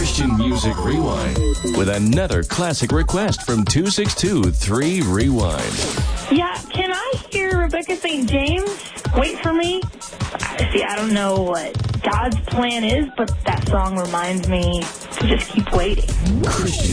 Christian Music Rewind with another classic request from 262-3-REWIND. Yeah, can I hear Rebecca St. James? Wait for me. See, I don't know what God's plan is, but that song reminds me to just keep waiting. Christian